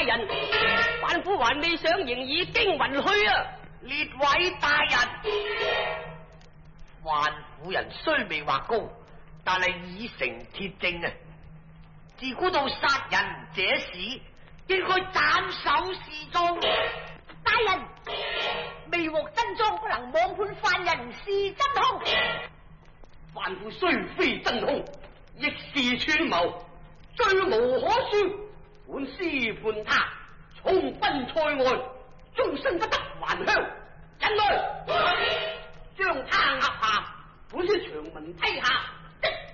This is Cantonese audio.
人，范府還未上刑，已經暈去啊！ 列位大人，范夫人雖未畫功，但係已成鐵證啊！自古到殺人這事，應該斬首示眾。 大人，未獲真贓，不能妄判犯人是真兇。 范夫雖非真兇，亦是串謀，罪無可恕。本司判他重分塞外，終身不得還鄉。人來將他押下，本司長文批下。